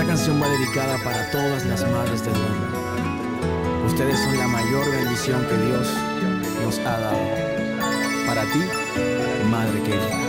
canción va dedicada para todas las madres del mundo. Ustedes son la mayor bendición que Dios nos ha dado. Para ti, madre querida.